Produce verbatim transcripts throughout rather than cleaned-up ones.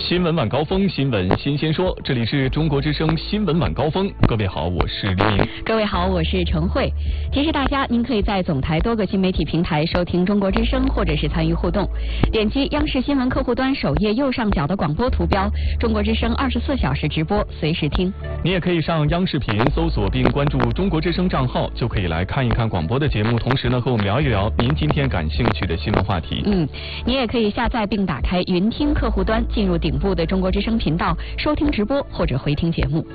新闻晚高峰，新闻新鲜说，这里是中国之声新闻晚高峰。各位好，我是黎明。 各位好，我是陈慧。提示大家，您可以在总台多个新媒体平台收听中国之声，或者是参与互动。点击央视新闻客户端首页右上角的广播图标，中国之声二十四小时直播，随时听。 你也可以上央视频搜索并关注中国之声账号，就可以来看一看广播的节目，同时呢和我们聊一聊您今天感兴趣的新闻话题。 嗯，你也可以下载并打开云听客户端，进入顶部的中国之声频道，收听直播或者回听节目。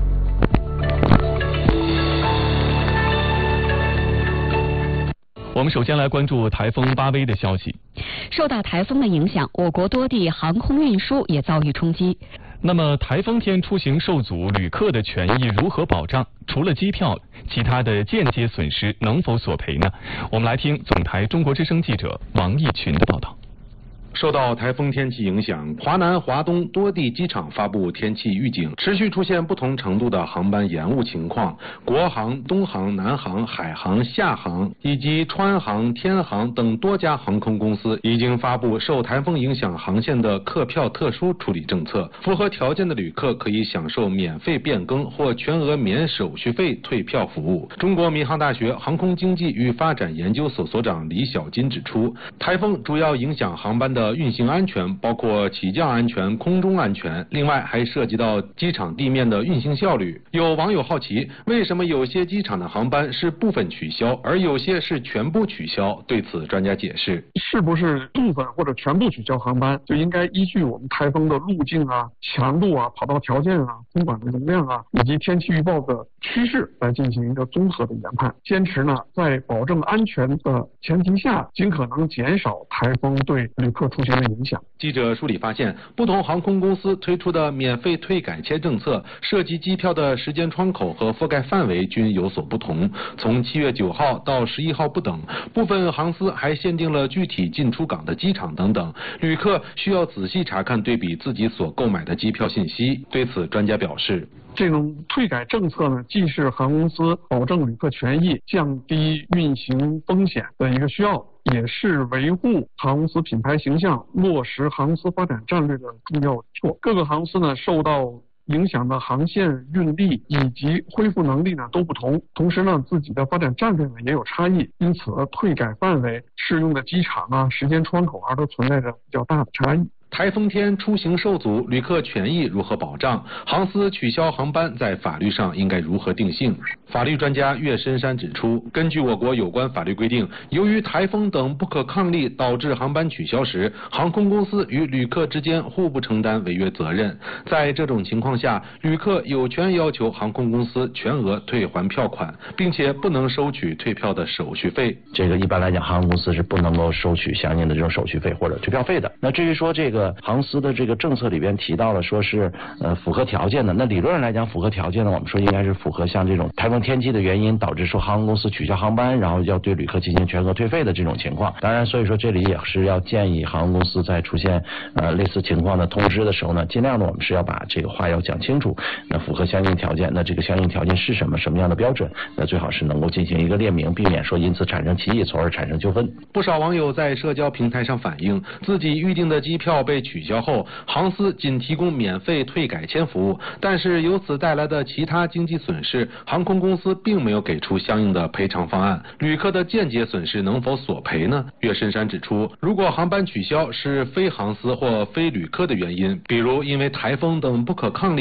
我们首先来关注台风巴威的消息。 受到台风的影响，我国多地航空运输也遭遇冲击。 那么台风天出行受阻，旅客的权益如何保障？除了机票，其他的间接损失能否索赔呢？我们来听总台中国之声记者王义群的报道。 受到台风天气影响，华南、华东多地机场发布天气预警，持续出现不同程度的航班延误情况。国航、东航、南航、海航、厦航以及川航、天航等多家航空公司已经发布受台风影响航线的客票特殊处理政策，符合条件的旅客可以享受免费变更或全额免手续费退票服务。中国民航大学航空经济与发展研究所所长李小金指出，台风主要影响航班的的运行安全，包括起降安全、空中安全，另外还涉及到机场地面的运行效率。有网友好奇，为什么有些机场的航班是部分取消，而有些是全部取消？对此，专家解释： 是不是部分或者全部取消航班，就应该依据我们台风的路径啊、强度啊、跑道条件啊、空管的容量啊，以及天气预报的趋势来进行一个综合的研判。坚持呢，在保证安全的前提下，尽可能减少台风对旅客出行的影响。 记者梳理发现，不同航空公司推出的免费退改签政策，涉及机票的时间窗口和覆盖范围均有所不同，从七月九号到十一号不等。部分航司还限定了具体进出港的机场等等，旅客需要仔细查看对比自己所购买的机票信息。对此，专家表示， 这种退改政策呢，既是航空公司保证旅客权益、降低运行风险的一个需要，也是维护航空公司品牌形象、落实航空公司发展战略的重要措。各个航空公司呢，受到影响的航线运力以及恢复能力呢都不同，同时呢，自己的发展战略呢也有差异，因此退改范围、适用的机场啊、时间窗口啊，都存在着比较大的差异。 台风天出行受阻，旅客权益如何保障？航司取消航班在法律上应该如何定性？法律专家岳深山指出，根据我国有关法律规定，由于台风等不可抗力导致航班取消时，航空公司与旅客之间互不承担违约责任。在这种情况下，旅客有权要求航空公司全额退还票款，并且不能收取退票的手续费。 这个一般来讲，航空公司是不能够收取相应的这种手续费或者退票费的。那至于说这个航司的这个政策里边提到了说是呃符合条件的，那理论上来讲符合条件呢，我们说应该是符合像这种台风天气的原因导致说航空公司取消航班，然后要对旅客进行全额退费的这种情况。当然，所以说这里也是要建议航空公司在出现呃类似情况的通知的时候呢，尽量的我们是要把这个话要讲清楚，那符合相应条件，那这个相应条件是什么，什么样的标准，那最好是能够进行一个列明，避免说因此产生歧义，从而产生纠纷。 不少网友在社交平台上反映，自己预定的机票被取消后，航司仅提供免费退改签服务，但是由此带来的其他经济损失，航空公司并没有给出相应的赔偿方案。旅客的间接损失能否索赔呢？岳深山指出，如果航班取消是非航司或非旅客的原因，比如因为台风等不可抗力